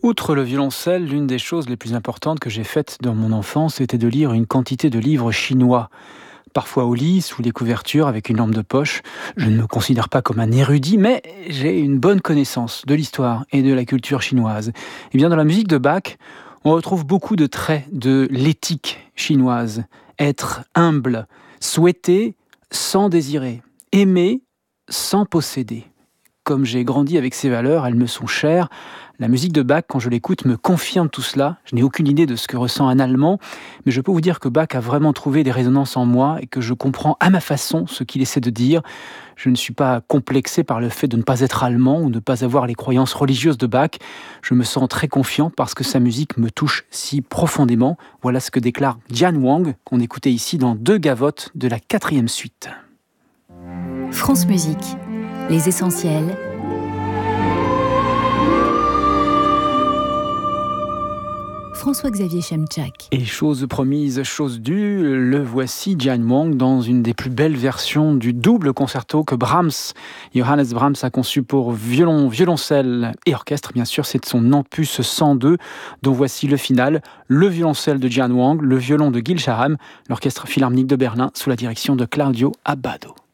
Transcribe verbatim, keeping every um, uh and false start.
Outre le violoncelle, l'une des choses les plus importantes que j'ai faites dans mon enfance était de lire une quantité de livres chinois. Parfois au lit, sous les couvertures, avec une lampe de poche. Je ne me considère pas comme un érudit, mais j'ai une bonne connaissance de l'histoire et de la culture chinoise. Et bien dans la musique de Bach, on retrouve beaucoup de traits de l'éthique chinoise. Être humble, souhaiter sans désirer, aimer sans posséder. Comme j'ai grandi avec ces valeurs, elles me sont chères. La musique de Bach, quand je l'écoute, me confirme tout cela. Je n'ai aucune idée de ce que ressent un Allemand, mais je peux vous dire que Bach a vraiment trouvé des résonances en moi et que je comprends à ma façon ce qu'il essaie de dire. Je ne suis pas complexé par le fait de ne pas être allemand ou de ne pas avoir les croyances religieuses de Bach. Je me sens très confiant parce que sa musique me touche si profondément. Voilà ce que déclare Dian Wang, qu'on écoutait ici dans deux gavottes de la quatrième suite. France Musique, les essentiels. François-Xavier Chemchak. Et chose promise, chose due, le voici Dian Wang dans une des plus belles versions du double concerto que Brahms, Johannes Brahms a conçu pour violon, violoncelle et orchestre. Bien sûr, c'est de son opus cent deux, dont voici le final, le violoncelle de Dian Wang, le violon de Gil Shaham, l'orchestre philharmonique de Berlin sous la direction de Claudio Abbado.